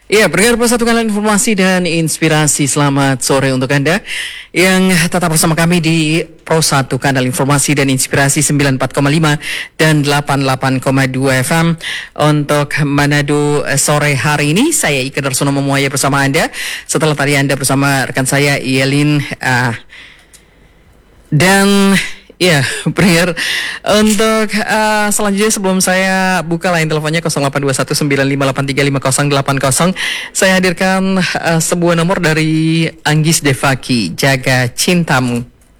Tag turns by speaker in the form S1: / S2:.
S1: Iya, pendengar Persatu Kanal Informasi dan Inspirasi, selamat sore untuk Anda yang tetap bersama kami di Pro 1 Kanal Informasi dan Inspirasi 94,5 dan 88,2 FM untuk Manado sore hari ini. Saya Ika Darsono Memuaya bersama Anda. Setelah tadi Anda bersama rekan saya Yelin dan ya, pendengar, untuk selanjutnya sebelum saya buka line teleponnya 082195835080, saya hadirkan sebuah nomor dari Anggis Devaki, Jaga Cintamu.